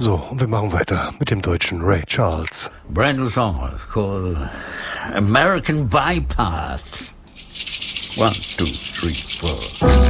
So, und wir machen weiter mit dem deutschen Ray Charles. Brand new song. It's called American Bypass. 1, 2, 3, 4.